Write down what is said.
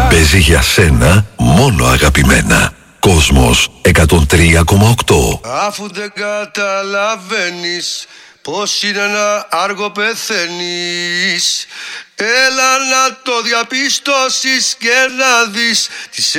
Παίζει για σένα μόνο αγαπημένα. Κόσμος 103,8. Αφού δεν καταλαβαίνεις πως είναι να άργο πεθαίνεις, έλα να το διαπιστώσεις και να δεις τις